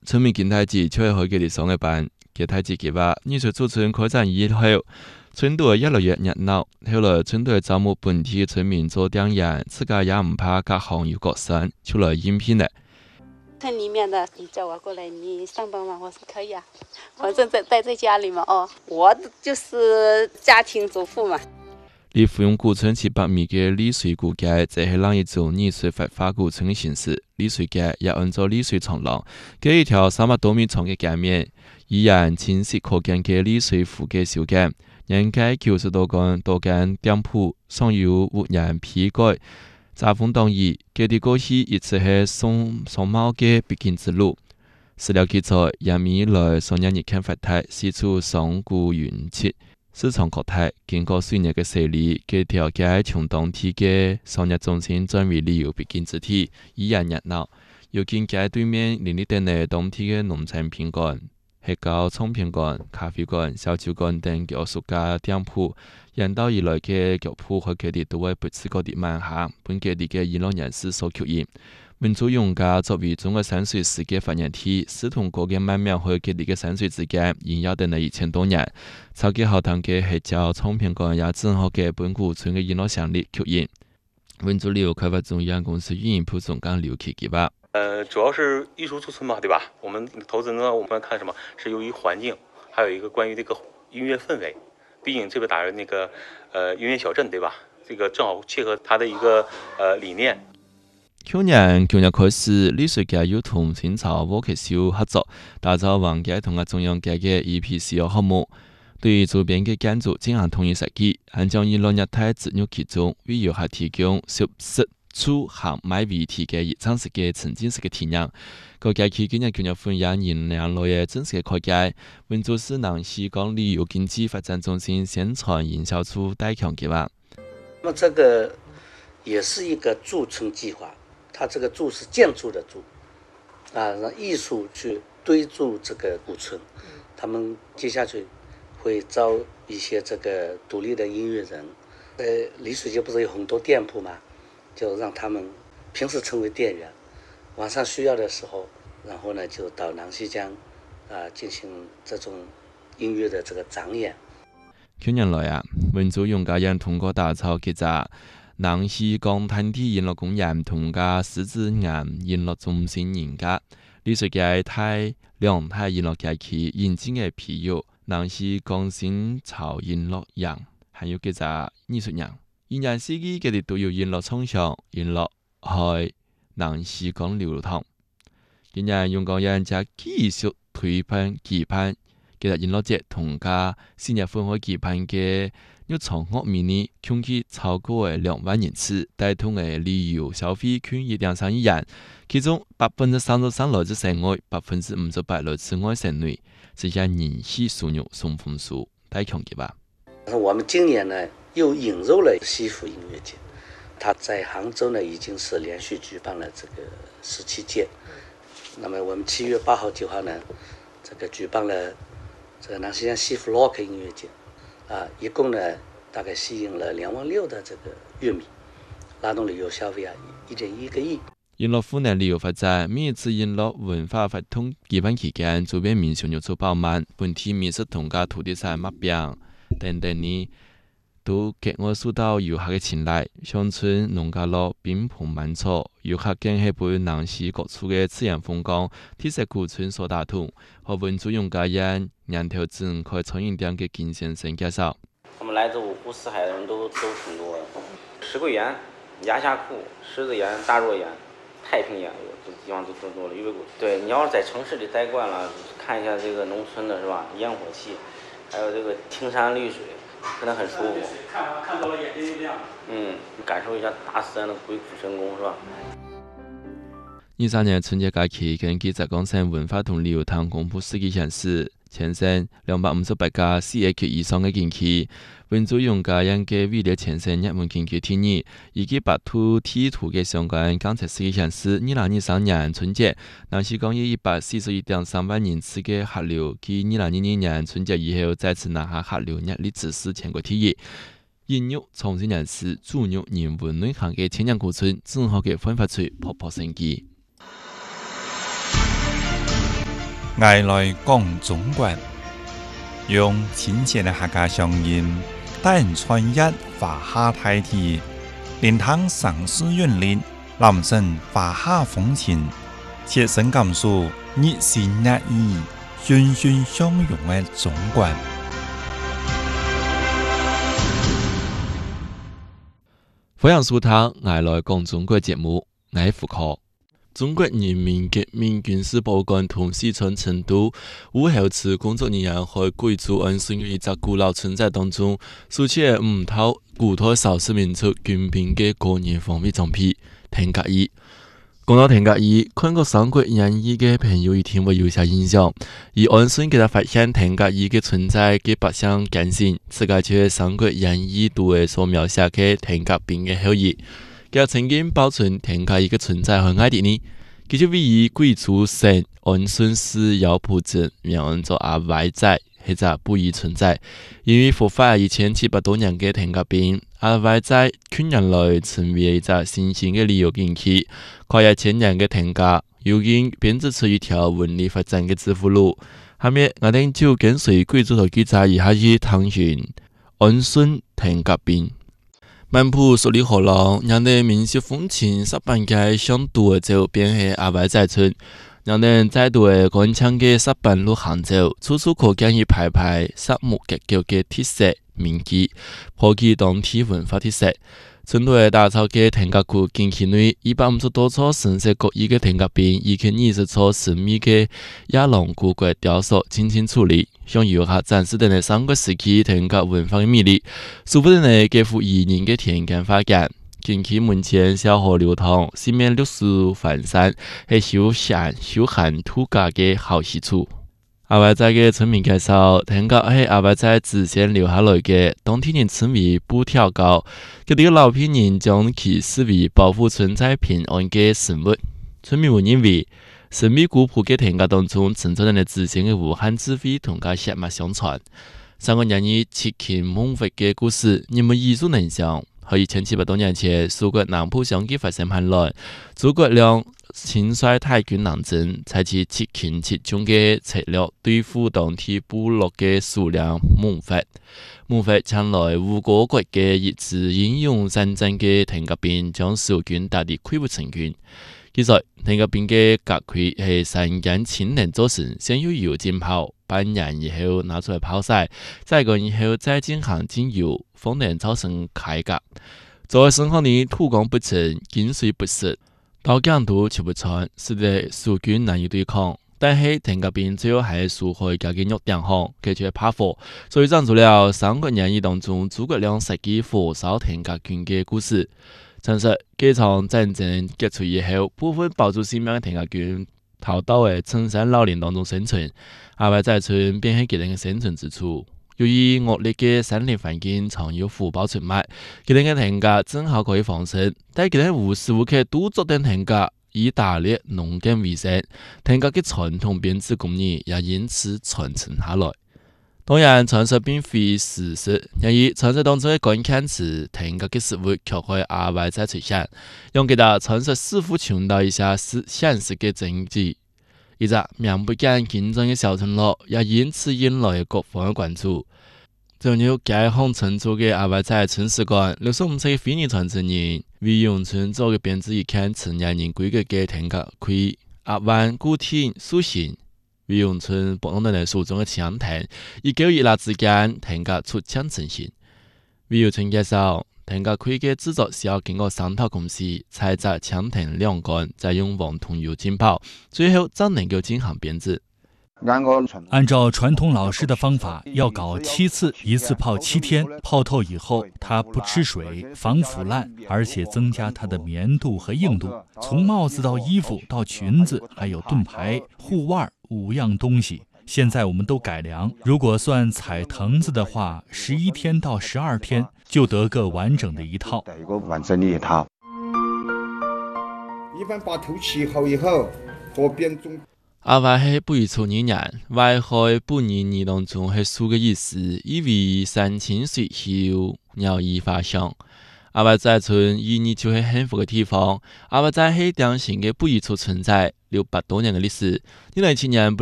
村民見太子就會去佢哋上嘅班，嘅太子嘅話，藝術駐村開展以後，村度越來越熱鬧。後來村度招募本地嘅村民做店員，自家也唔怕各行有各生，出來應聘呢。 村里面的，你叫我過來，你上班嗎？我說可以啊，反正待在家裏嘛。哦，我就是家庭主婦嘛。 離芙蓉古村700米嘅麗水古街，這係另一種藝術發揮古村嘅形式。麗水街也按照麗水長廊，嘅一條300多米長嘅街面，依然清晰可見嘅麗水湖嘅小街。人街90多間店鋪，上有無人披蓋，遮風擋雨。佢哋過去一直係商貿嘅必經之路。史料記載，人民來上日看發態，四處商賈雲集。市場擴大，經過數年嘅洗禮，這條街從當地嘅商業中心轉為旅遊必經之地，依然熱鬧。尤其街對面林立等嘅當地嘅農產品館、黑膠唱片館、咖啡館、小酒館等嘅藝術家店鋪，人道而來嘅腳鋪和佢哋都會不自覺地買下，本佢哋嘅娛樂人士所吸引。民族用家作為中國山水史嘅發源地，是同各個曼苗和佢哋嘅山水之間萦繞咗1000多年。超級好聽嘅黑膠唱片館也正好嘅本古村嘅娛樂響力吸引。民族旅遊開發總有限公司運營部總監劉啟給吧。 主要是藝術駐村嘛，對吧？我們投資呢，我們看什麼？是由於環境，還有一個關於這個音樂氛圍。畢竟這個打那個音樂小鎮，對吧？這個正好切合它的一個理念。 去年開始，麗水街又同清朝沃克秀合作，打造皇街同中央街嘅 EPC 項目，對於周邊嘅建築進行統一設計，還將娛樂業態植入其中，為遊客提供舒適、出行買為體嘅現場式嘅沉浸式嘅體驗。個街區今年歡迎迎來嘅正式嘅開街，溫州市南溪港旅遊經濟發展中心宣傳營銷處戴強計劃。 那麼這個也是一個駐村計劃。它這個駐是建築的築，讓藝術去堆築這個古村。他們接下去會招一些這個獨立的音樂人。麗水街不是有很多店鋪嘛，就讓他們平時成為店員，晚上需要的時候，然後呢就到南溪江進行這種音樂的這個展演。 去年來溫州用家人通過打造結紮南溪港灘地娛樂公園同家獅子岩娛樂中心研究，麗水街太兩太娛樂街區引進嘅譬如南溪港新潮娛樂營，還有幾隻藝術營。20世紀佢哋都有娛樂場上、娛樂喺南溪港流堂。今年用港人將繼續推翻期盼，其實娛樂節同家新日分開期盼嘅。要長樂迷你共計超過2萬人次，帶動嘅旅遊消費區1.3億元，其中33%來自省外，58%來自外省內，這些人氣數肉送風數，帶強嘅吧。 我們今年呢又引入了西湖音樂節，它在杭州呢已經是連續舉辦了這個17屆。那麼我們7月8號9號呢，這個舉辦了這個南溪江西湖 Rock 音樂節。一共呢大概吸引了2.6萬的這個樂迷，拉動旅遊消費1.1個億。 娛樂湖南旅遊發展，每一次娛樂文化活動舉辦期間，周邊民眾入住爆滿，本地美食同家土地產麥餅等等呢，都格外受到遊客嘅青睞。鄉村農家樂賓朋滿座，遊客更係被南溪各處嘅自然風光、特色古村所打動，和溫州用家人人頭展開餐飲店嘅金先生介紹。 他們來自五湖四海的人都挺多的，石桂園、鴨下庫、獅子園、大若園、太平園，這地方都多了。對，你要是在城市裡待慣了，看一下這個農村的是吧？煙火氣，還有這個青山綠水，真的很舒服。看到了眼睛一亮。感受一下大自然的鬼斧神工，是吧 ？23年春節假期，根據浙江省文化同旅遊廳公布數據顯示，全省258家4A級以上嘅景區，溫州用家人嘅位列全省熱門景區第2，以及百度地圖嘅相關監測數據顯示，2023年春節，南溪港有141.3萬人次嘅客流，繼2022年春節以後再次拿下客流日歷指數全國第1。引入創新人士注入人文內涵嘅千年古村，正好嘅煥發出勃勃生機。 爱来讲中国，用亲切的客家乡音，带人穿越华夏大地，连同城市韵律，男生华夏风情，切身感受热情热意、欣欣相融的中国。 欢迎收听《爱来讲中国》节目，我是胡可。中国人民革命军事博物馆同四川成都武后祠工作人员在贵州安顺的一只古老村寨当中，搜取了5套古代少数民族军兵的个人防卫装备田甲衣。讲到田甲衣，看过《三国演义》的朋友一定会有些印象。而安顺给他发现田甲衣的存在嘅百姓坚信，此个就是《三国演义》中所描写嘅田甲兵的后裔。佢曾经保存田甲衣嘅存在喺外地呢？佢就位于贵州省安顺市姚浦镇，名叫做阿歪寨，係只不易存在。因为佛法2700多年嘅田甲兵，阿歪寨近年来成为一只新兴嘅旅游景区。跨越1000年嘅田甲，如今编织出一条文理发展嘅致富路。下面我哋就跟随贵州台记者一下去探寻安顺田甲兵。漫步十里河浪，让人民宿风情十班街向东走，便是阿歪寨村。让人在对干净的石板路行走，处处可见一排排实木结构的铁石铭记，破起当地文化特色。村内打造的田甲窟景区内，150多处神色各异的田甲兵，以及20处神秘的亚龙古怪雕塑精心处理，向游客展示的三国时期田甲文化的魅力，舒服的给予宜人的田间花感。景区门前小河流淌，四面绿树环山，是休闲度假的好去处。阿歪寨的村民介绍，田甲是阿歪寨祖先留下来的，当地人称为布条糕。佢哋老片人将其视为保护村寨平安的生物。村民们认为，神秘古朴的田甲当中存在着祖先的无限智慧同个血脉相传。三国演义七擒孟获的故事，人们耳熟能详。喺1700多年前，苏国南浦相继发生叛乱，诸葛亮亲率太军南征，采取七擒七纵的策略对付当地部落的数量猛获。孟获抢来吴国国的一支英勇战争的田甲兵，将蜀军打得溃不成军。其实，田甲兵的甲盔是3件青人做成，先有油浸泡，半年以后拿出来泡晒，晒干以后再进行浸油，方能造成铠甲。作为生活呢，土光不成，金水不湿，刀剑都吃不穿，使得蜀军难以对抗。但是田甲兵最后还是输回家嘅弱点项，佢却怕火，所以长出了《三国演义》当中诸葛亮设计火烧田甲军嘅故事。传说这场战争结束以后，部分保住性命的田甲军逃到了深山老林当中生存，阿歪寨村便是佢哋嘅生存之处。由于恶劣的山林环境常有虎豹出没，佢哋嘅田甲正好可以防身，但佢哋无时无刻都作定田甲以打猎农耕为生，田甲嘅传统编织工艺也因此传承下来。当然，传说并非事实，因为传说当中的关键词田甲嘅食物却会阿歪寨出现，用佢哋传说似乎寻到一些现实嘅证据。一只名不见经传的小村落，也因此引来各方的关注。正如解放成都的阿歪寨村史馆，65岁非遗传承人为永村做嘅编织一件成年人规格嘅田甲盔，阿弯固体塑形。为永村博弄人手中的枪藤，一勾一拉之间，田甲出枪成型。为永村介绍，田甲盔嘅制作需要经过3套工序，采集枪藤两杆，再用黄桐油浸泡，最后才能够进行编织。 按照传统老式的方法，要搞7次，一次泡7天，泡透以后，它不吃水，防腐烂，而且增加它的绵度和硬度。从帽子到衣服到裙子，还有盾牌、护腕5样东西，现在我们都改良。如果算彩藤子的话，11天到12天就得个完整的一套。 一般把头起好以后，做编种。 阿歪是不宜初年人，歪开本年当中是数个意思，意为山清水秀，鸟语花香。阿歪寨村依然就是幸福的地方。阿歪寨是典型的不宜处存在，600多年的历史。2007年